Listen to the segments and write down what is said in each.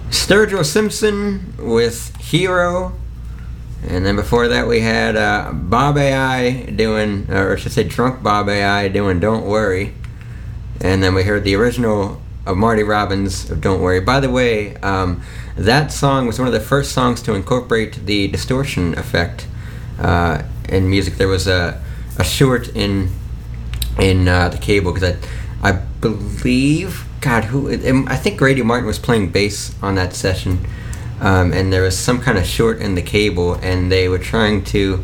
Sturgill Simpson with Hero. And then before that we had Bob AI doing, or I should say Drunk Bob AI doing Don't Worry. And then we heard the original of Marty Robbins of Don't Worry. By the way, that song was one of the first songs to incorporate the distortion effect in music. There was a short in the cable, because I believe, I think Grady Martin was playing bass on that session. And there was some kind of short in the cable, and they were trying to.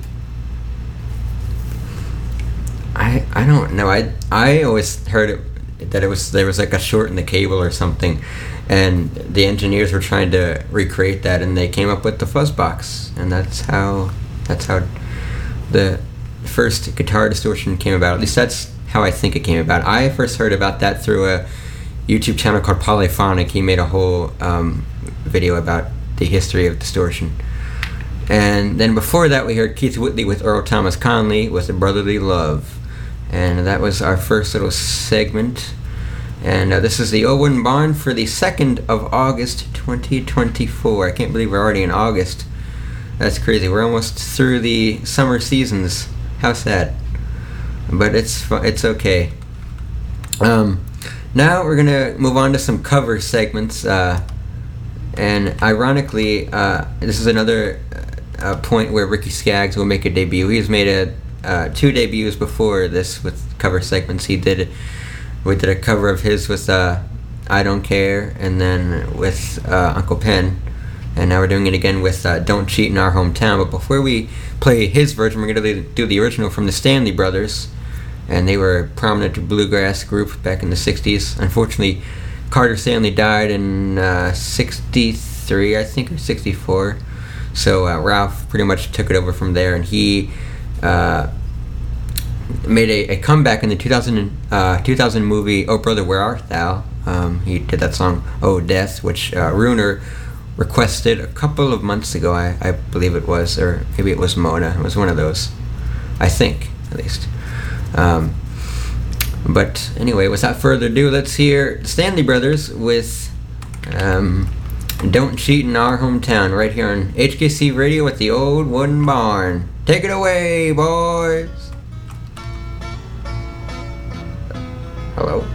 I don't know. I always heard it that there was like a short in the cable or something, and the engineers were trying to recreate that, and they came up with the Fuzzbox, and that's how the first guitar distortion came about. At least that's how I think it came about. I first heard about that through a YouTube channel called Polyphonic. He made a whole video about the history of distortion. And then before that we heard Keith Whitley with Earl Thomas Conley with A Brotherly Love. And that was our first little segment. And this is the Old Wooden Barn for the 2nd of August 2024. I can't believe we're already in August. That's crazy. We're almost through the summer seasons. How sad. But it's okay. Now we're going to move on to some cover segments. And ironically, this is another point where Ricky Skaggs will make a debut. He's made 2 debuts before this with cover segments. We did a cover of his with I Don't Care, and then with Uncle Pen. And now we're doing it again with Don't Cheat in Our Hometown. But before we play his version, we're going to do the original from the Stanley Brothers. And they were a prominent bluegrass group back in the 60s. Unfortunately, Carter Stanley died in 63, I think, or 64. So Ralph pretty much took it over from there, and he made a comeback in the 2000 movie Oh Brother, Where Art Thou? He did that song Oh Death, which Runer requested a couple of months ago, I believe it was, or maybe it was Mona. It was one of those, I think, at least. But anyway, without further ado, let's hear the Stanley Brothers with Don't Cheat in Our Hometown, right here on HKC Radio with the Old Wooden Barn. Take it away, boys! Hello?